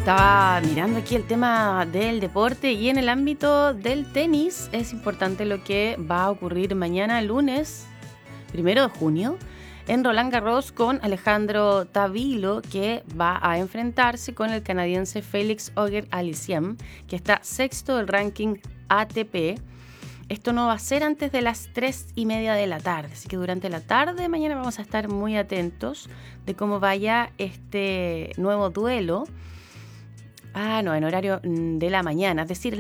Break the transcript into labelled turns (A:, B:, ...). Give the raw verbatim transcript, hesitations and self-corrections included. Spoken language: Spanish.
A: Estaba mirando aquí el tema del deporte y en el ámbito del tenis es importante lo que va a ocurrir mañana lunes, primero de junio, en Roland Garros con Alejandro Tavilo, que va a enfrentarse con el canadiense Félix Auger-Aliassime, que está sexto del ranking A T P. Esto no va a ser antes de las tres y media de la tarde, así que durante la tarde mañana vamos a estar muy atentos de cómo vaya este nuevo duelo. Ah, no, en horario de la mañana, es decir,